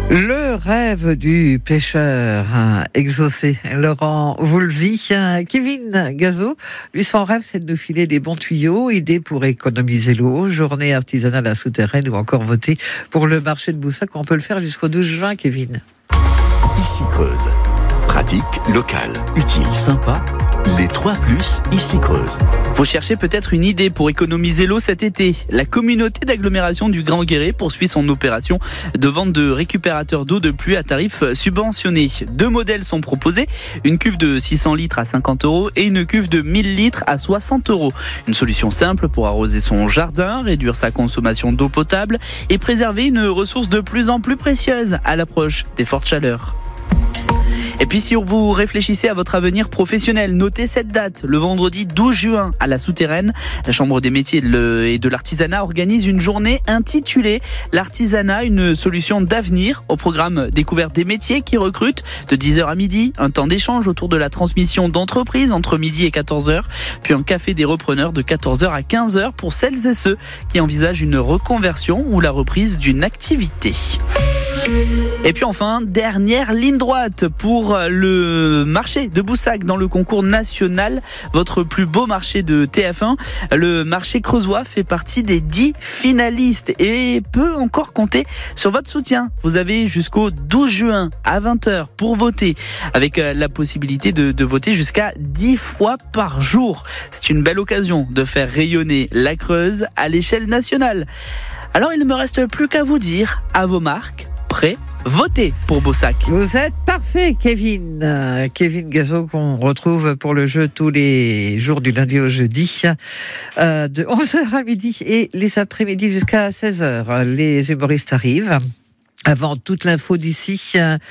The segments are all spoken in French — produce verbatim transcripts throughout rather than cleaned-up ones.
Le rêve du pêcheur hein, exaucé, Laurent Voulzy. Kevin Gazo, lui son rêve c'est de nous filer des bons tuyaux, idées pour économiser l'eau, journée artisanale à souterraine ou encore voter pour le marché de Boussac. On peut le faire jusqu'au douze juin, Kevin. Ici Creuse. Pratique, local, utile, sympa. Les trois plus, ici Creuse. Vous cherchez peut-être une idée pour économiser l'eau cet été. La communauté d'agglomération du Grand Guéret poursuit son opération de vente de récupérateurs d'eau de pluie à tarif subventionné. Deux modèles sont proposés, une cuve de six cents litres à cinquante euros et une cuve de mille litres à soixante euros. Une solution simple pour arroser son jardin, réduire sa consommation d'eau potable et préserver une ressource de plus en plus précieuse à l'approche des fortes chaleurs. Et puis si vous réfléchissez à votre avenir professionnel, notez cette date, le vendredi douze juin à la Souterraine. La Chambre des métiers et de l'artisanat organise une journée intitulée L'artisanat, une solution d'avenir, au programme découverte des métiers qui recrutent de dix heures à midi, un temps d'échange autour de la transmission d'entreprise entre midi et quatorze heures, puis un café des repreneurs de quatorze heures à quinze heures pour celles et ceux qui envisagent une reconversion ou la reprise d'une activité. Et puis enfin, dernière ligne droite pour le marché de Boussac dans le concours national, votre plus beau marché de T F un. Le marché creusois fait partie des dix finalistes et peut encore compter sur votre soutien. Vous avez jusqu'au douze juin à vingt heures pour voter, avec la possibilité de, de voter jusqu'à dix fois par jour. C'est une belle occasion de faire rayonner la Creuse à l'échelle nationale. Alors il ne me reste plus qu'à vous dire, à vos marques, prêt, votez pour Boussac. Vous êtes parfait, Kevin. Euh, Kevin Gazo, qu'on retrouve pour le jeu tous les jours du lundi au jeudi, euh, de onze heures à midi et les après-midi jusqu'à seize heures. Les humoristes arrivent. Avant toute l'info d'ici,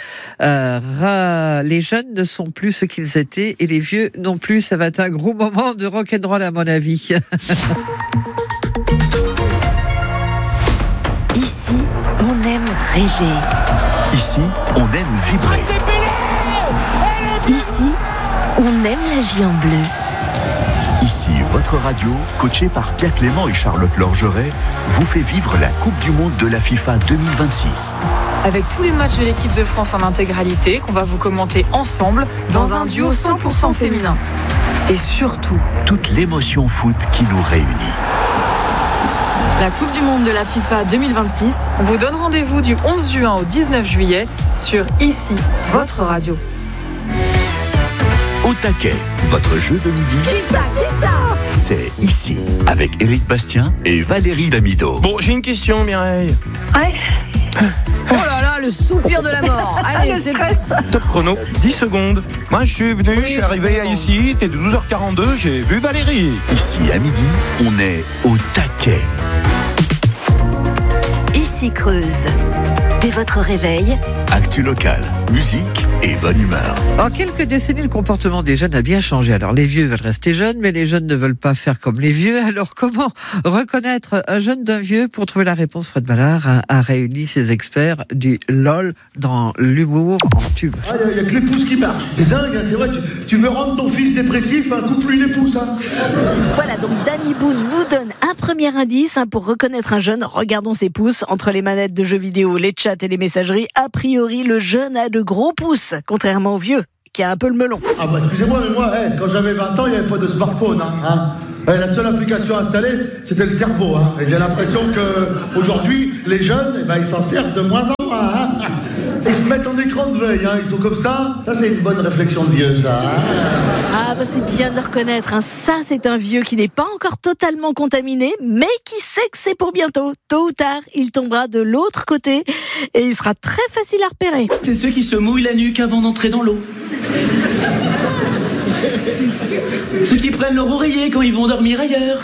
euh, les jeunes ne sont plus ce qu'ils étaient et les vieux non plus. Ça va être un gros moment de rock'n'roll à mon avis. Ici, on aime rêver. Ici, on aime vibrer. Ici, on aime la vie en bleu. Ici, votre radio, coachée par Pierre Clément et Charlotte Lorgeret, vous fait vivre la Coupe du Monde de la FIFA deux mille vingt-six. Avec tous les matchs de l'équipe de France en intégralité, qu'on va vous commenter ensemble dans un duo cent pour cent féminin. Et surtout, toute l'émotion foot qui nous réunit. La Coupe du Monde de la FIFA deux mille vingt-six, on vous donne rendez-vous du onze juin au dix-neuf juillet sur Ici, votre radio. Au taquet, votre jeu de midi. Qui ça, qui ça ? C'est Ici, avec Éric Bastien et Valérie Damido. Bon, j'ai une question, Mireille. Ouais. Oh là là, le soupir de la mort. Allez, c'est Top chrono, dix secondes. Moi, je suis venu, je suis arrivé ici, il était douze heures quarante-deux, j'ai vu Valérie. Ici, à midi, on est au taquet. Ici Creuse. Dès votre réveil, actu local, musique et bonne humeur. En quelques décennies, le comportement des jeunes a bien changé. Alors, les vieux veulent rester jeunes, mais les jeunes ne veulent pas faire comme les vieux. Alors, comment reconnaître un jeune d'un vieux? Pour trouver la réponse, Fred Ballard a, a réuni ses experts du LOL dans l'humour en tube. Il ah, n'y a, a que les pouces qui marchent. C'est dingue, hein, c'est vrai. Tu, tu veux rendre ton fils dépressif, hein, coupe-lui les pouces. Hein. Voilà, donc Danny Boone nous donne un premier indice hein, pour reconnaître un jeune. Regardons ses pouces. Entre les manettes de jeux vidéo, les chats et les messageries, a priori, le jeune a de gros pouces, contrairement au vieux, qui a un peu le melon. Ah bah excusez-moi, mais moi, hey, quand j'avais vingt ans, il n'y avait pas de smartphone. Hein, hein. Hey, la seule application installée, c'était le cerveau. Hein. Et j'ai l'impression qu'aujourd'hui, les jeunes, eh ben, ils s'en servent de moins en moins. Hein. Ils se mettent en écran de veille, hein. Ils sont comme ça. Ça, c'est une bonne réflexion de vieux, ça. Hein. Ah, bah c'est bien de le reconnaître. Hein. Ça, c'est un vieux qui n'est pas encore totalement contaminé, mais qui sait que c'est pour bientôt. Tôt ou tard, il tombera de l'autre côté et il sera très facile à repérer. C'est ceux qui se mouillent la nuque avant d'entrer dans l'eau. Ceux qui prennent leur oreiller quand ils vont dormir ailleurs.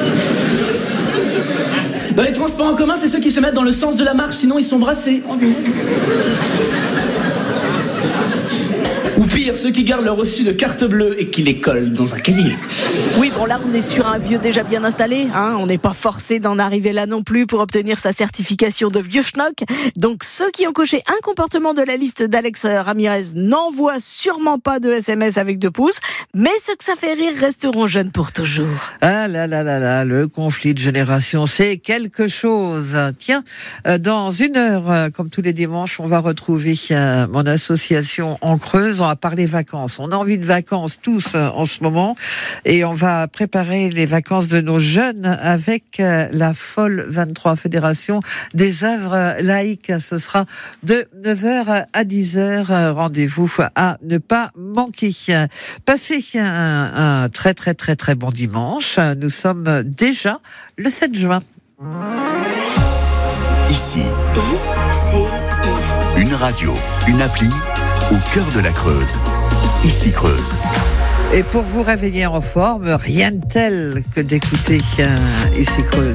Dans les transports en commun, c'est ceux qui se mettent dans le sens de la marche, sinon ils sont brassés. Ou pire, ceux qui gardent leur reçu de carte bleue et qui les collent dans un cahier. Oui, bon là on est sur un vieux déjà bien installé, hein. On n'est pas forcé d'en arriver là non plus pour obtenir sa certification de vieux schnock. Donc ceux qui ont coché un comportement de la liste d'Alex Ramirez n'envoient sûrement pas de S M S avec deux pouces, mais ceux que ça fait rire resteront jeunes pour toujours. Ah là là là là, le conflit de génération, c'est quelque chose. Tiens, dans une heure, comme tous les dimanches, on va retrouver mon association en Creuse. On va parler vacances. On a envie de vacances tous en ce moment et on va préparer les vacances de nos jeunes avec la Folle vingt-trois Fédération des œuvres laïques. Ce sera de neuf heures à dix heures. Rendez-vous à ne pas manquer. Passez un, un très très très très bon dimanche. Nous sommes déjà le sept juin. Ici, une radio, une appli au cœur de la Creuse. Ici Creuse. Et pour vous réveiller en forme, rien de tel que d'écouter euh, Ici Creuse.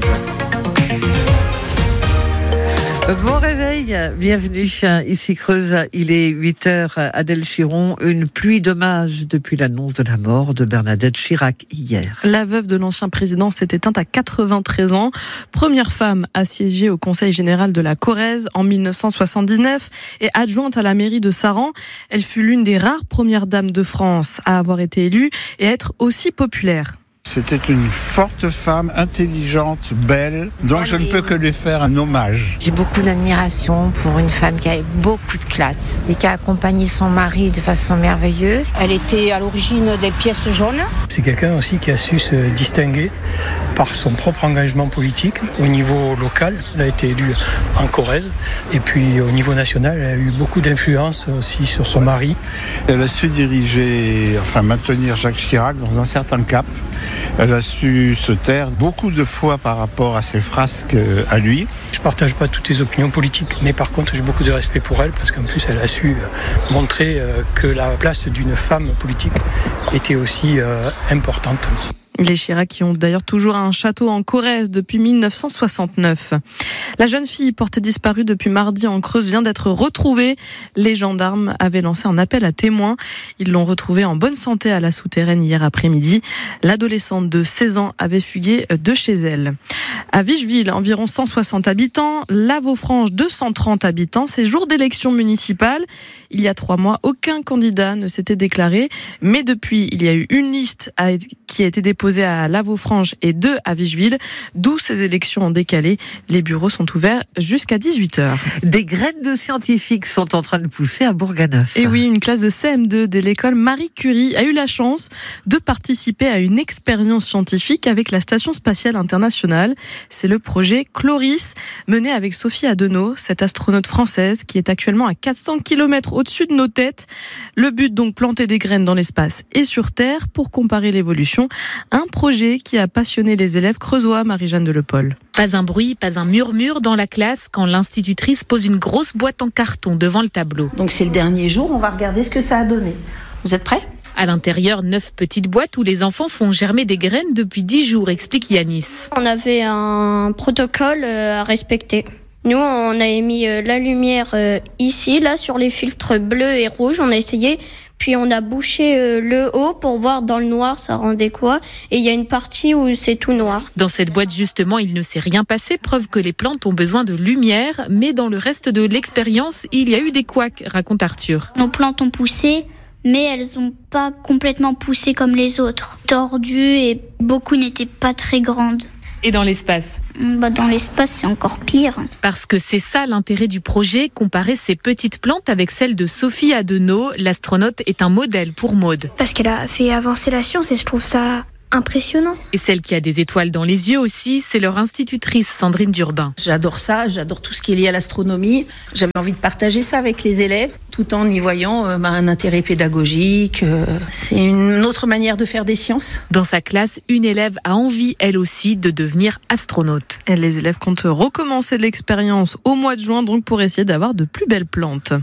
Bon réveil, bienvenue ici Creuse, il est huit heures, Adèle Chiron, une pluie d'hommages depuis l'annonce de la mort de Bernadette Chirac hier. La veuve de l'ancien président s'est éteinte à quatre-vingt-treize ans, première femme à siéger au Conseil général de la Corrèze en dix-neuf cent soixante-dix-neuf et adjointe à la mairie de Saran. Elle fut l'une des rares premières dames de France à avoir été élue et à être aussi populaire. C'était une forte femme, intelligente, belle, donc je ne peux que lui faire un hommage. J'ai beaucoup d'admiration pour une femme qui avait beaucoup de classe et qui a accompagné son mari de façon merveilleuse. Elle était à l'origine des pièces jaunes. C'est quelqu'un aussi qui a su se distinguer par son propre engagement politique au niveau local. Elle a été élue en Corrèze et puis au niveau national, elle a eu beaucoup d'influence aussi sur son mari. Elle a su diriger, enfin maintenir Jacques Chirac dans un certain cap. Elle a su se taire beaucoup de fois par rapport à ses frasques à lui. Je ne partage pas toutes ses opinions politiques, mais par contre j'ai beaucoup de respect pour elle parce qu'en plus elle a su montrer que la place d'une femme politique était aussi euh, importante. Les Chirac qui ont d'ailleurs toujours un château en Corrèze depuis dix-neuf cent soixante-neuf. La jeune fille portée disparue depuis mardi en Creuse vient d'être retrouvée. Les gendarmes avaient lancé un appel à témoins. Ils l'ont retrouvée en bonne santé à la souterraine hier après-midi. L'adolescente de seize ans avait fugué de chez elle. À Vicheville, environ cent soixante habitants. La Vaufranche, deux cent trente habitants. C'est jour d'élection municipale. Il y a trois mois, aucun candidat ne s'était déclaré. Mais depuis, il y a eu une liste qui a été déposée à La Vaufranche et deux à Vicheville, d'où ces élections ont décalé. Les bureaux sont ouverts jusqu'à dix-huit heures. Des graines de scientifiques sont en train de pousser à Bourganeuf. Et oui, une classe de C M deux de l'école Marie Curie a eu la chance de participer à une expérience scientifique avec la Station spatiale internationale. C'est le projet Chloris, mené avec Sophie Adenau, cette astronaute française qui est actuellement à quatre cents kilomètres au-dessus de nos têtes. Le but donc, planter des graines dans l'espace et sur Terre pour comparer l'évolution. Un projet qui a passionné les élèves creusois, Marie-Jeanne Delepol. Pas un bruit, pas un murmure dans la classe quand l'institutrice pose une grosse boîte en carton devant le tableau. Donc c'est le dernier jour, on va regarder ce que ça a donné. Vous êtes prêts ? À l'intérieur, neuf petites boîtes où les enfants font germer des graines depuis dix jours, explique Yanis. On avait un protocole à respecter. Nous, on a mis la lumière ici, là, sur les filtres bleus et rouges. On a essayé, puis on a bouché le haut pour voir dans le noir, ça rendait quoi. Et il y a une partie où c'est tout noir. Dans cette boîte, justement, il ne s'est rien passé, preuve que les plantes ont besoin de lumière. Mais dans le reste de l'expérience, il y a eu des couacs, raconte Arthur. Nos plantes ont poussé, mais elles n'ont pas complètement poussé comme les autres. Tordues et beaucoup n'étaient pas très grandes. Et dans l'espace ? Bah dans l'espace, c'est encore pire. Parce que c'est ça l'intérêt du projet, comparer ces petites plantes avec celles de Sophie Adenau. L'astronaute est un modèle pour Maude. Parce qu'elle a fait avancer la science et je trouve ça impressionnant. Et celle qui a des étoiles dans les yeux aussi, c'est leur institutrice Sandrine Durbin. J'adore ça, j'adore tout ce qui est lié à l'astronomie. J'avais envie de partager ça avec les élèves, tout en y voyant euh, un intérêt pédagogique. Euh, c'est une autre manière de faire des sciences. Dans sa classe, une élève a envie, elle aussi, de devenir astronaute. Et les élèves comptent recommencer l'expérience au mois de juin, donc pour essayer d'avoir de plus belles plantes.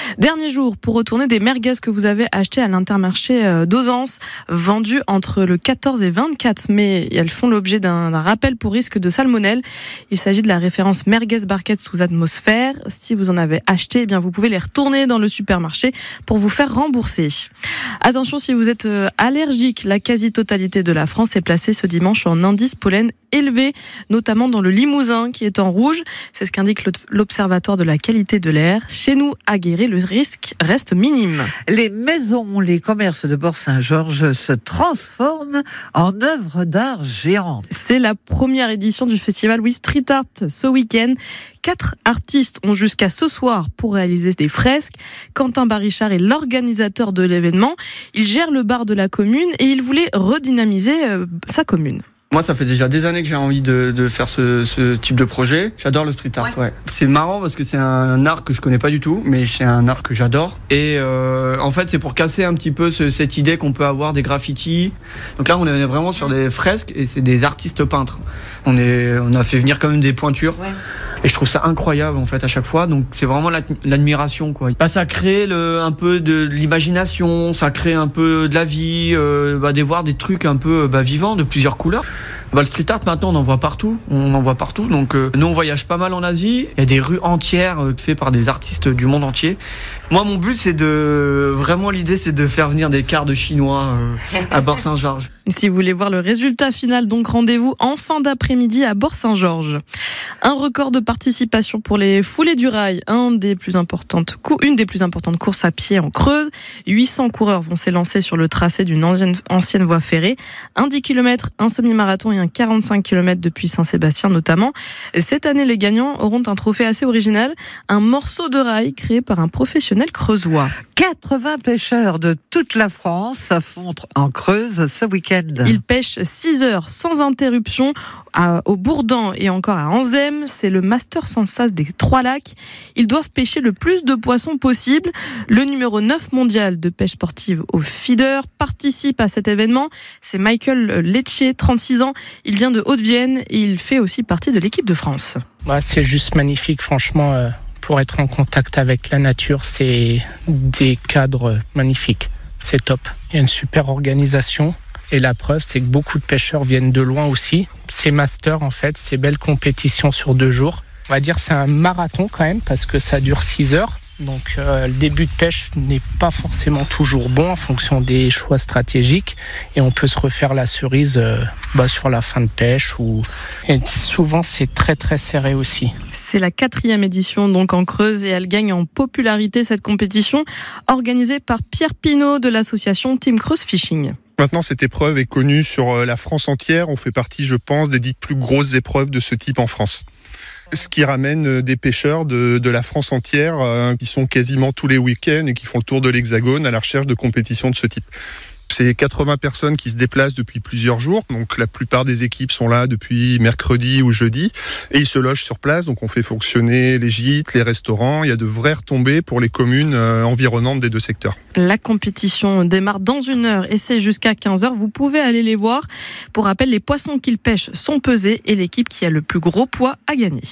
Dernier jour pour retourner des merguez que vous avez achetées à l'Intermarché d'Ozance, vendues entre le quatorze et vingt-quatre mai. Et elles font l'objet d'un, d'un rappel pour risque de salmonelle. Il s'agit de la référence merguez barquette sous atmosphère. Si vous en avez acheté, eh bien vous pouvez les retourner dans le supermarché pour vous faire rembourser. Attention, si vous êtes allergique, la quasi-totalité de la France est placée ce dimanche en indice pollen élevé, notamment dans le Limousin qui est en rouge. C'est ce qu'indique l'Observatoire de la qualité de l'air. Chez nous, à Guéret, le risque reste minime. Les maisons, les commerces de Bort-Saint-Georges se transforment en œuvres d'art géantes. C'est la première édition du festival We Street Art ce week-end. Quatre artistes ont jusqu'à ce soir pour réaliser des fresques. Quentin Barichard est l'organisateur de l'événement. Il gère le bar de la commune et il voulait redynamiser euh, sa commune. Moi, ça fait déjà des années que j'ai envie de, de faire ce, ce type de projet. J'adore le street art, ouais. ouais. C'est marrant parce que c'est un art que je connais pas du tout, mais c'est un art que j'adore. Et euh, en fait, c'est pour casser un petit peu ce, cette idée qu'on peut avoir des graffitis. Donc là, on est vraiment sur des fresques et c'est des artistes peintres. On est, on a fait venir quand même des pointures. Ouais. Et je trouve ça incroyable en fait à chaque fois. Donc c'est vraiment l'admiration quoi. Bah, ça crée le, un peu de, de l'imagination, ça crée un peu de la vie, euh, bah, de voir des trucs un peu bah, vivants de plusieurs couleurs. Bah, le street art maintenant on en voit partout, on en voit partout. Donc euh, nous on voyage pas mal en Asie. Il y a des rues entières euh, faites par des artistes du monde entier. Moi mon but c'est de vraiment l'idée c'est de faire venir des quarts de chinois euh, à Bort-Saint-Georges. Si vous voulez voir le résultat final, donc rendez-vous en fin d'après-midi à Bort-Saint-Georges. Un record de participation pour les foulées du rail, un des plus importantes, une des plus importantes courses à pied en Creuse. huit cents coureurs vont s'élancer sur le tracé d'une ancienne, ancienne voie ferrée. Un dix kilomètres, un semi-marathon et un quarante-cinq kilomètres depuis Saint-Sébastien notamment. Cette année, les gagnants auront un trophée assez original, un morceau de rail créé par un professionnel creusois. quatre-vingts pêcheurs de toute la France s'affrontent en Creuse ce week-end. Ils pêchent six heures sans interruption à, au Bourdan et encore à Anzem. C'est le Master sans sas des Trois-Lacs. Ils doivent pêcher le plus de poissons possible. Le numéro neuf mondial de pêche sportive au feeder participe à cet événement. C'est Michael Lecce, trente-six ans. Il vient de Haute-Vienne et il fait aussi partie de l'équipe de France. Ouais, c'est juste magnifique, franchement. Euh, pour être en contact avec la nature, c'est des cadres magnifiques. C'est top. Il y a une super organisation. Et la preuve, c'est que beaucoup de pêcheurs viennent de loin aussi. Ces masters, en fait, ces belles compétitions sur deux jours. On va dire que c'est un marathon quand même, parce que ça dure six heures. Donc euh, le début de pêche n'est pas forcément toujours bon en fonction des choix stratégiques. Et on peut se refaire la cerise euh, bah, sur la fin de pêche. Ou... Et souvent, c'est très très serré aussi. C'est la quatrième édition donc en Creuse et elle gagne en popularité cette compétition organisée par Pierre Pinault de l'association Team Creuse Fishing. Maintenant, cette épreuve est connue sur la France entière. On fait partie, je pense, des dix plus grosses épreuves de ce type en France. Ce qui ramène des pêcheurs de, de la France entière euh, qui sont quasiment tous les week-ends et qui font le tour de l'Hexagone à la recherche de compétitions de ce type. C'est quatre-vingts personnes qui se déplacent depuis plusieurs jours. Donc la plupart des équipes sont là depuis mercredi ou jeudi et ils se logent sur place. Donc on fait fonctionner les gîtes, les restaurants. Il y a de vraies retombées pour les communes euh, environnantes des deux secteurs. La compétition démarre dans une heure et c'est jusqu'à quinze heures. Vous pouvez aller les voir. Pour rappel, les poissons qu'ils pêchent sont pesés et l'équipe qui a le plus gros poids a gagné.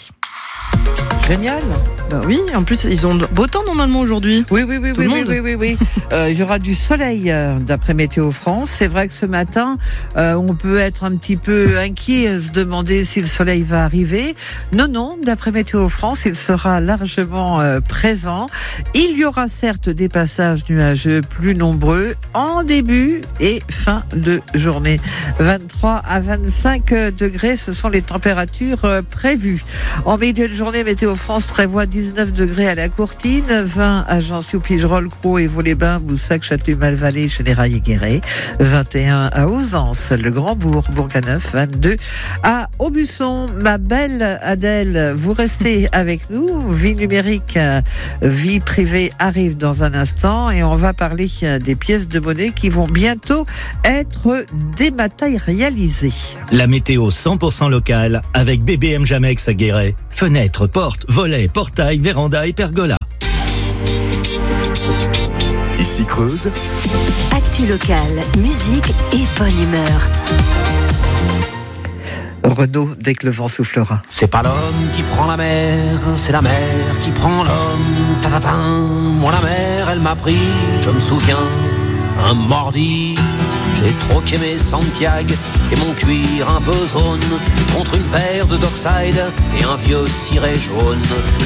Génial. Bah oui, en plus ils ont beau temps normalement aujourd'hui. Oui, oui, oui, oui, oui, oui, oui, oui. Euh, il y aura du soleil euh, d'après Météo France. C'est vrai que ce matin, euh, on peut être un petit peu inquiet, se demander si le soleil va arriver. Non, non, d'après Météo France, il sera largement euh, présent. Il y aura certes des passages nuageux plus nombreux en début et fin de journée. vingt-trois à vingt-cinq degrés, ce sont les températures euh, prévues. En milieu de journée, Météo France prévoit dix-neuf degrés à la Courtine, vingt à Jean-Sou-Pigerolles, Crau et Vaux-les-Bains, Boussac, Châtelet-Malvalais, Chénérail et Guéret, vingt et un à Ausence, le Grand-Bourg, Bourg-à-Neuf, vingt-deux à Aubusson. Ma belle Adèle, vous restez avec nous. Vie numérique, vie privée arrive dans un instant et on va parler des pièces de monnaie qui vont bientôt être dématérialisées. La météo cent pour cent locale avec B B M Jamex à Guéret. Fenêtres, portes, volets, portails, vérandas et pergolas. Ici Creuse. Actu locale, musique et bonne humeur. Renaud dès que le vent soufflera. C'est pas l'homme qui prend la mer, c'est la mer qui prend l'homme. Ta-ta-ta. Moi la mer, elle m'a pris, je me souviens, un mordi. J'ai troqué mes Santiago et mon cuir un peu zone contre une paire de Dockside et un vieux ciré jaune.